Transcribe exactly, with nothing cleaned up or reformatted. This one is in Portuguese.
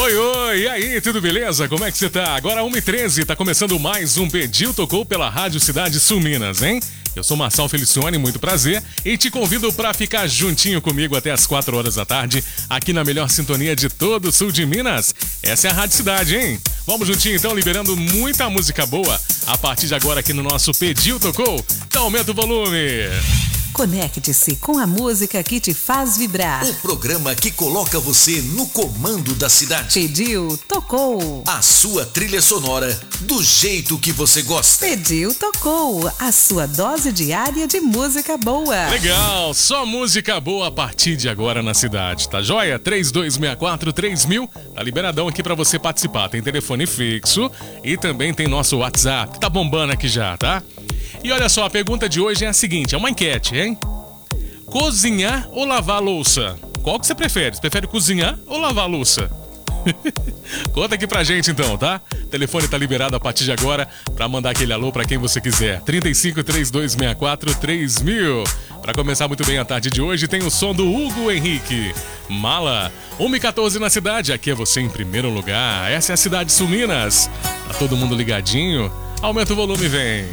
Oi, oi, e aí, tudo beleza? Como é que você tá? Agora uma e treze, tá começando mais um Pediu Tocou pela Rádio Cidade Sul Minas, hein? Eu sou Marçal Felicione, muito prazer, e te convido para ficar juntinho comigo até as quatro horas da tarde, aqui na melhor sintonia de todo o sul de Minas. Essa é a Rádio Cidade, hein? Vamos juntinho então, liberando muita música boa a partir de agora aqui no nosso Pediu Tocou. Então aumenta o volume. Conecte-se com a música que te faz vibrar. O programa que coloca você no comando da cidade. Pediu, tocou. A sua trilha sonora do jeito que você gosta. Pediu, tocou. A sua dose diária de música boa. Legal, só música boa a partir de agora na cidade, tá joia? três dois seis quatro três mil, tá liberadão aqui pra você participar. Tem telefone fixo e também tem nosso WhatsApp. Tá bombando aqui já, tá? E olha só, a pergunta de hoje é a seguinte, é uma enquete, hein? Cozinhar ou lavar a louça? Qual que você prefere? Você prefere cozinhar ou lavar a louça? Conta aqui pra gente então, tá? O telefone tá liberado a partir de agora pra mandar aquele alô pra quem você quiser. trinta e cinco, trinta e dois sessenta e quatro, três mil. Pra começar muito bem a tarde de hoje, tem o som do Hugo Henrique. Mala, uma e quatorze na cidade, aqui é você em primeiro lugar. Essa é a Cidade Sul Minas. Tá todo mundo ligadinho? Aumenta o volume, vem.